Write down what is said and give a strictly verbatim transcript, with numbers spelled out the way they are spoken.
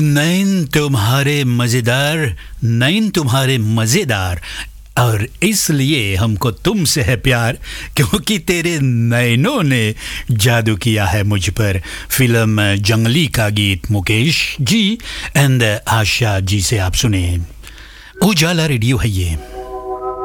नैन तुम्हारे मज़ेदार, नैन तुम्हारे मज़ेदार, और इसलिए हमको तुमसे है प्यार, क्योंकि तेरे नैनों ने जादू किया है मुझ पर। फिल्म जंगली का गीत मुकेश जी एंड आशा जी से आप सुने। उजाला रेडियो है ये।